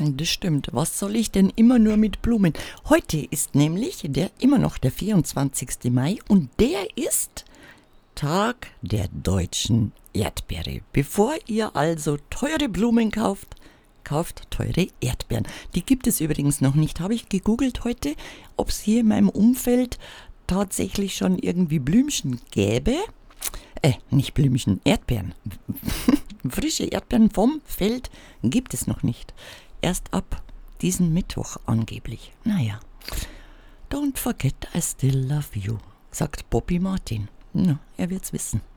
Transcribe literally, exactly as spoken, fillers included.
Das stimmt. Was soll ich denn immer nur mit Blumen? Heute ist nämlich der immer noch der vierundzwanzigste Mai und der ist Tag der deutschen Erdbeere. Bevor ihr also teure Blumen kauft, kauft teure Erdbeeren. Die gibt es übrigens noch nicht. Habe ich gegoogelt heute, ob es hier in meinem Umfeld tatsächlich schon irgendwie Blümchen gäbe. Äh, nicht Blümchen, Erdbeeren. Frische Erdbeeren vom Feld gibt es noch nicht. Erst ab diesen Mittwoch angeblich. Naja. Don't forget I still love you, sagt Bobby Martin. Na, er wird's wissen.